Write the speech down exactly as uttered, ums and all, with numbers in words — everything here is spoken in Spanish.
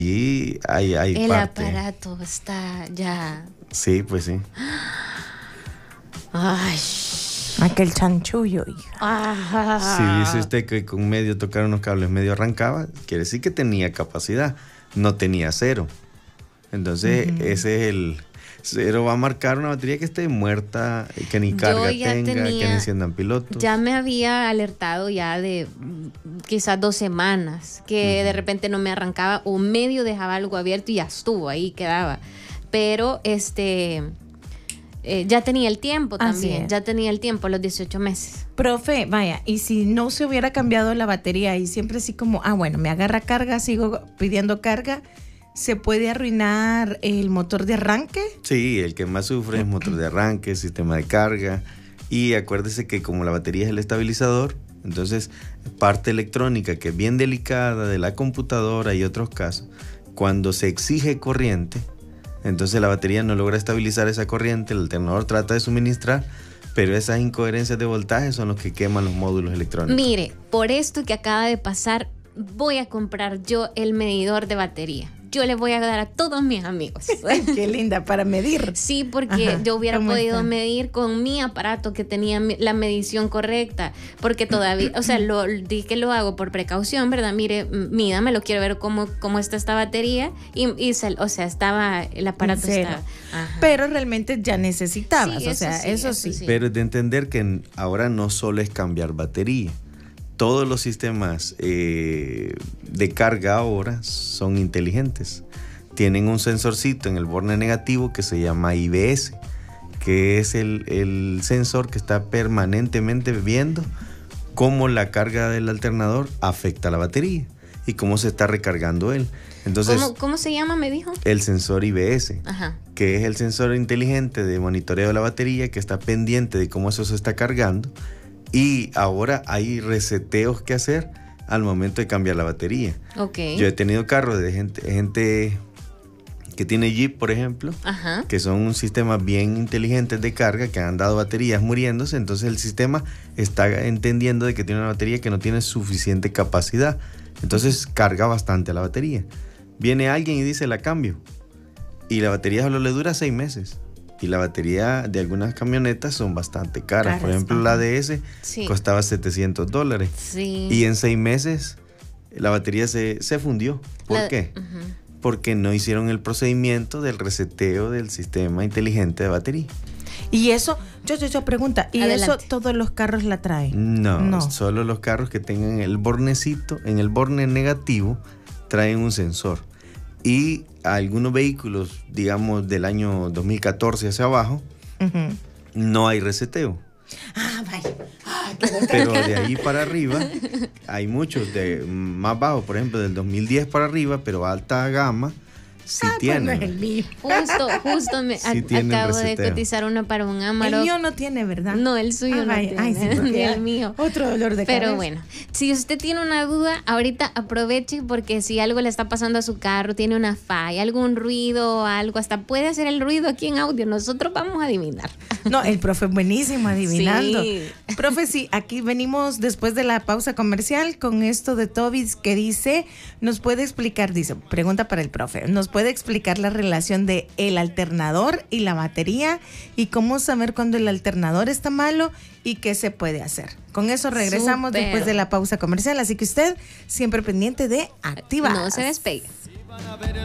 Y hay, hay El parte. aparato está ya... Sí, pues sí. Ay. Aquel chanchullo, hija. Ah. Si dice usted que con medio tocar unos cables medio arrancaba, quiere decir que tenía capacidad, no tenía cero. Entonces, uh-huh. ese es el... Cero va a marcar una batería que esté muerta, que ni carga tenga, tenía, que ni enciendan pilotos. Ya me había alertado ya de quizás dos semanas, que uh-huh. de repente no me arrancaba o medio dejaba algo abierto y ya estuvo, ahí quedaba. Pero este eh, ya tenía el tiempo también, ya tenía el tiempo, los dieciocho meses. Profe, vaya, y si no se hubiera cambiado la batería y siempre así como, ah, bueno, me agarra carga, sigo pidiendo carga, ¿se puede arruinar el motor de arranque? Sí, el que más sufre es motor de arranque, sistema de carga. Y acuérdese que como la batería es el estabilizador, entonces parte electrónica que es bien delicada de la computadora y otros casos, cuando se exige corriente, entonces la batería no logra estabilizar esa corriente, el alternador trata de suministrar, pero esas incoherencias de voltaje son los que queman los módulos electrónicos. Mire, por esto que acaba de pasar, voy a comprar yo el medidor de batería. Yo le voy a dar a todos mis amigos. Qué linda, para medir. Sí, porque Ajá, yo hubiera podido está? medir con mi aparato que tenía la medición correcta, porque todavía, o sea, lo, di que lo hago por precaución, ¿verdad? Mire, mídame, lo quiero ver cómo, cómo está esta batería y, y se, o sea, estaba, el aparato estaba... Ajá. Pero realmente ya necesitabas, sí, o sea, sí, eso, eso sí. sí. Pero es de entender que ahora no solo es cambiar batería. Todos los sistemas eh, de carga ahora son inteligentes. Tienen un sensorcito en el borne negativo que se llama I B S, que es el, el sensor que está permanentemente viendo cómo la carga del alternador afecta a la batería y cómo se está recargando él. Entonces, ¿Cómo, ¿Cómo se llama, me dijo? El sensor I B S, Ajá. que es el sensor inteligente de monitoreo de la batería que está pendiente de cómo eso se está cargando. Y ahora hay reseteos que hacer al momento de cambiar la batería. Okay. Yo he tenido carros de gente, gente que tiene Jeep, por ejemplo, Ajá. que son un sistema bien inteligentes de carga, que han dado baterías muriéndose, entonces el sistema está entendiendo de que tiene una batería que no tiene suficiente capacidad, entonces carga bastante a la batería. Viene alguien y dice, la cambio, y la batería solo le dura seis meses. Y la batería de algunas camionetas son bastante caras. caras Por ejemplo, ajá. la D S sí. costaba setecientos dólares. Sí. Y en seis meses la batería se, se fundió. ¿Por la, qué? Uh-huh. Porque no hicieron el procedimiento del reseteo del sistema inteligente de batería. Y eso, yo, yo, yo pregunta, ¿y Adelante. eso todos los carros la traen? No, no, solo los carros que tengan el bornecito, en el borne negativo, traen un sensor. Y algunos vehículos, digamos, del año dos mil catorce hacia abajo, uh-huh. no hay reseteo. Ah, vaya. Ah, pero de ahí para arriba, hay muchos de más bajo, por ejemplo, del dos mil diez para arriba, pero alta gama, sí ah, tienen. Pues no es el mío. Justo, justo me sí a, acabo reseteo. de cotizar uno para un Amarok. El mío no tiene, ¿verdad? No, el suyo ah, no vaya. tiene. Ay, sí, ni el mío. Otro dolor de cabeza. Pero bueno, si usted tiene una duda, ahorita aproveche, porque si algo le está pasando a su carro, tiene una falla, algún ruido, algo, hasta puede hacer el ruido aquí en audio, nosotros vamos a adivinar. No, el profe es buenísimo adivinando. Sí. Profe, sí, aquí venimos después de la pausa comercial con esto de Tobis que dice, nos puede explicar, dice, pregunta para el profe, nos puede explicar la relación de el alternador y la batería y cómo saber cuando el alternador está malo y qué se puede hacer. Con eso regresamos Super. después de la pausa comercial, así que usted siempre pendiente de Activadas. No se despegue.